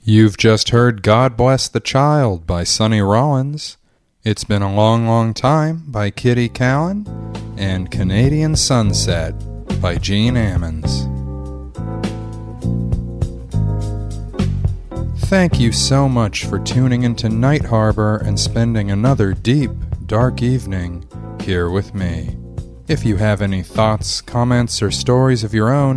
You've just heard God Bless the Child by Sonny Rollins, It's Been a Long, Long Time by Kitty Cowan, and Canadian Sunset by Gene Ammons. Thank you so much for tuning into Night Harbor and spending another deep, dark evening here with me. If you have any thoughts, comments, or stories of your own,